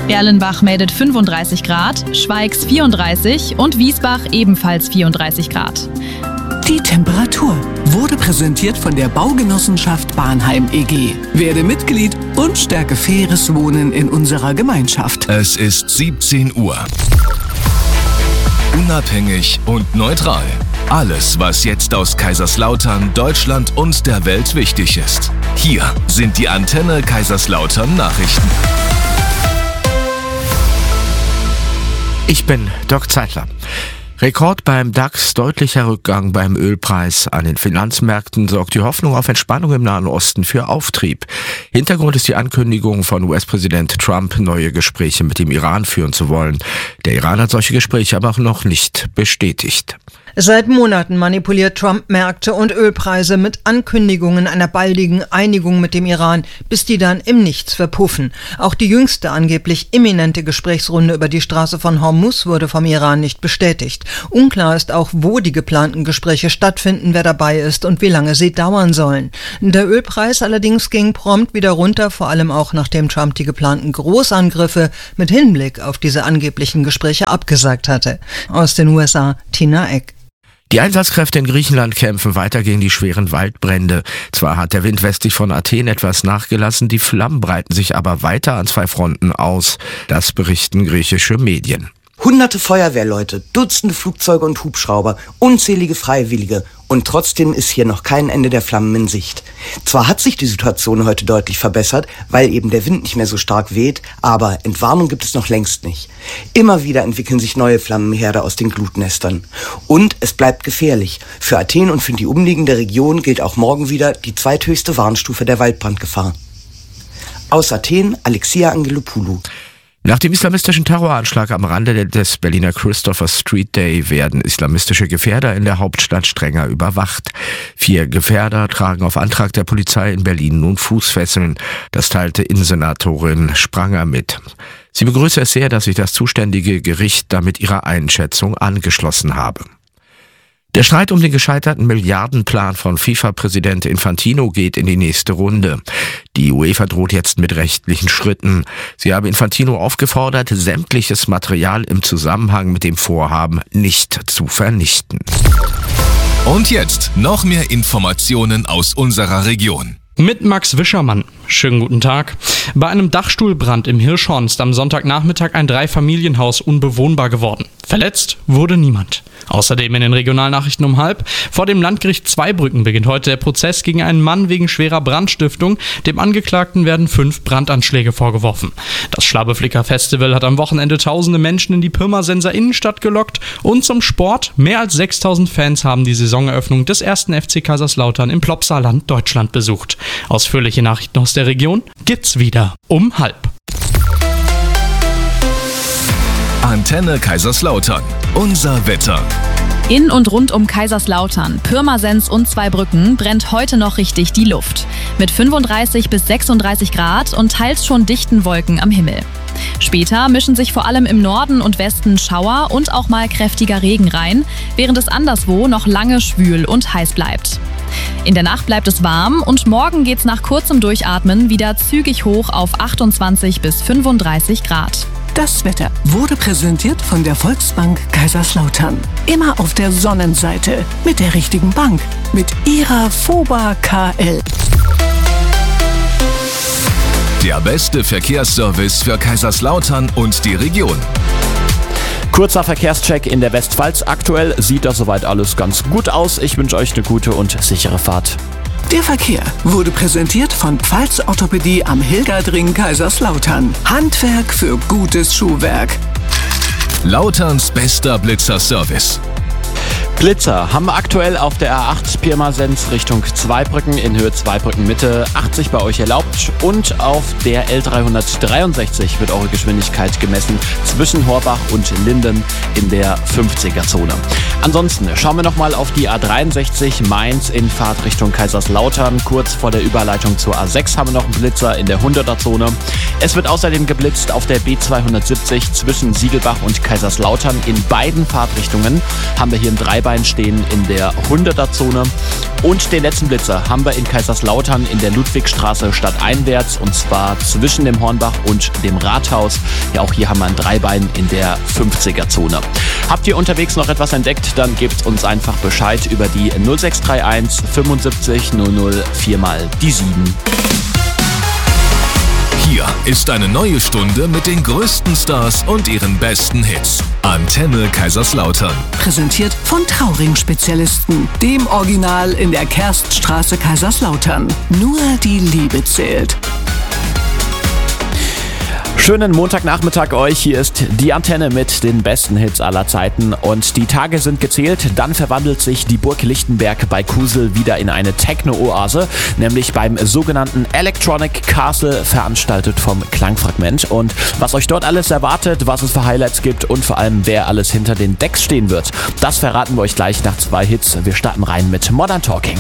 Erlenbach meldet 35 Grad, Schweigs 34 und Wiesbach ebenfalls 34 Grad. Die Temperatur wurde präsentiert von der Baugenossenschaft Bahnheim e.G. Werde Mitglied und stärke faires Wohnen in unserer Gemeinschaft. Es ist 17 Uhr. Unabhängig und neutral. Alles, was jetzt aus Kaiserslautern, Deutschland und der Welt wichtig ist. Hier sind die Antenne Kaiserslautern Nachrichten. Ich bin Dirk Zeitler. Rekord beim DAX, deutlicher Rückgang beim Ölpreis. An den Finanzmärkten sorgt die Hoffnung auf Entspannung im Nahen Osten für Auftrieb. Hintergrund ist die Ankündigung von US-Präsident Trump, neue Gespräche mit dem Iran führen zu wollen. Der Iran hat solche Gespräche aber auch noch nicht bestätigt. Seit Monaten manipuliert Trump Märkte und Ölpreise mit Ankündigungen einer baldigen Einigung mit dem Iran, bis die dann im Nichts verpuffen. Auch die jüngste angeblich imminente Gesprächsrunde über die Straße von Hormuz wurde vom Iran nicht bestätigt. Unklar ist auch, wo die geplanten Gespräche stattfinden, wer dabei ist und wie lange sie dauern sollen. Der Ölpreis allerdings ging prompt wieder runter, vor allem auch nachdem Trump die geplanten Großangriffe mit Hinblick auf diese angeblichen Gespräche abgesagt hatte. Aus den USA, Tina Eck. Die Einsatzkräfte in Griechenland kämpfen weiter gegen die schweren Waldbrände. Zwar hat der Wind westlich von Athen etwas nachgelassen, die Flammen breiten sich aber weiter an 2 Fronten aus. Das berichten griechische Medien. Hunderte Feuerwehrleute, Dutzende Flugzeuge und Hubschrauber, unzählige Freiwillige und trotzdem ist hier noch kein Ende der Flammen in Sicht. Zwar hat sich die Situation heute deutlich verbessert, weil eben der Wind nicht mehr so stark weht, aber Entwarnung gibt es noch längst nicht. Immer wieder entwickeln sich neue Flammenherde aus den Glutnestern. Und es bleibt gefährlich. Für Athen und für die umliegende Region gilt auch morgen wieder die zweithöchste Warnstufe der Waldbrandgefahr. Aus Athen, Alexia Angelopoulou. Nach dem islamistischen Terroranschlag am Rande des Berliner Christopher Street Day werden islamistische Gefährder in der Hauptstadt strenger überwacht. 4 Gefährder tragen auf Antrag der Polizei in Berlin nun Fußfesseln. Das teilte Innensenatorin Spranger mit. Sie begrüße es sehr, dass sich das zuständige Gericht damit ihrer Einschätzung angeschlossen habe. Der Streit um den gescheiterten Milliardenplan von FIFA-Präsident Infantino geht in die nächste Runde. Die UEFA droht jetzt mit rechtlichen Schritten. Sie habe Infantino aufgefordert, sämtliches Material im Zusammenhang mit dem Vorhaben nicht zu vernichten. Und jetzt noch mehr Informationen aus unserer Region. Mit Max Wischermann. Schönen guten Tag. Bei einem Dachstuhlbrand im Hirschhorn ist am Sonntagnachmittag ein 3-Familienhaus unbewohnbar geworden. Verletzt wurde niemand. Außerdem in den Regionalnachrichten um 12:30. Vor dem Landgericht Zweibrücken beginnt heute der Prozess gegen einen Mann wegen schwerer Brandstiftung. Dem Angeklagten werden 5 Brandanschläge vorgeworfen. Das Schlabeflicker Festival hat am Wochenende tausende Menschen in die Pirmasenser Innenstadt gelockt. Und zum Sport: mehr als 6.000 Fans haben die Saisoneröffnung des 1. FC Kaiserslautern im Plopsaland, Deutschland, besucht. Ausführliche Nachrichten aus der Region gibt's wieder um 12:30. Antenne Kaiserslautern. Unser Wetter. In und rund um Kaiserslautern, Pirmasens und Zweibrücken brennt heute noch richtig die Luft. Mit 35 bis 36 Grad und teils schon dichten Wolken am Himmel. Später mischen sich vor allem im Norden und Westen Schauer und auch mal kräftiger Regen rein, während es anderswo noch lange schwül und heiß bleibt. In der Nacht bleibt es warm und morgen geht's nach kurzem Durchatmen wieder zügig hoch auf 28 bis 35 Grad. Das Wetter wurde präsentiert von der Volksbank Kaiserslautern. Immer auf der Sonnenseite mit der richtigen Bank, mit ihrer FOBA KL. Der beste Verkehrsservice für Kaiserslautern und die Region. Kurzer Verkehrscheck in der Westpfalz. Aktuell sieht das soweit alles ganz gut aus. Ich wünsche euch eine gute und sichere Fahrt. Der Verkehr wurde präsentiert von Pfalz Orthopädie am Hilgerdring Kaiserslautern. Handwerk für gutes Schuhwerk. Lauterns bester Blitzerservice. Blitzer haben wir aktuell auf der A8 Pirmasens Richtung Zweibrücken in Höhe Zweibrücken Mitte 80 bei euch erlaubt und auf der L363 wird eure Geschwindigkeit gemessen zwischen Horbach und Linden in der 50er-Zone. Ansonsten schauen wir nochmal auf die A63 Mainz in Fahrtrichtung Kaiserslautern. Kurz vor der Überleitung zur A6 haben wir noch einen Blitzer in der 100er-Zone. Es wird außerdem geblitzt auf der B270 zwischen Siegelbach und Kaiserslautern. In beiden Fahrtrichtungen haben wir hier einen Dreibeinsitzer Dreibein stehen in der 100er-Zone. Und den letzten Blitzer haben wir in Kaiserslautern in der Ludwigstraße stadteinwärts, und zwar zwischen dem Hornbach und dem Rathaus. Ja, auch hier haben wir ein Dreibein in der 50er-Zone. Habt ihr unterwegs noch etwas entdeckt, dann gebt uns einfach Bescheid über die 0631 75 00 4 mal die 7. Hier ist eine neue Stunde mit den größten Stars und ihren besten Hits. Antenne Kaiserslautern. Präsentiert von Trauring-Spezialisten, dem Original in der Kerststraße Kaiserslautern. Nur die Liebe zählt. Schönen Montagnachmittag euch. Hier ist die Antenne mit den besten Hits aller Zeiten. Und die Tage sind gezählt. Dann verwandelt sich die Burg Lichtenberg bei Kusel wieder in eine Techno-Oase. Nämlich beim sogenannten Electronic Castle, veranstaltet vom Klangfragment. Und was euch dort alles erwartet, was es für Highlights gibt und vor allem wer alles hinter den Decks stehen wird, das verraten wir euch gleich nach 2 Hits. Wir starten rein mit Modern Talking.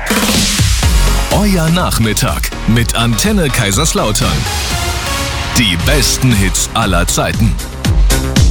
Euer Nachmittag mit Antenne Kaiserslautern. Die besten Hits aller Zeiten.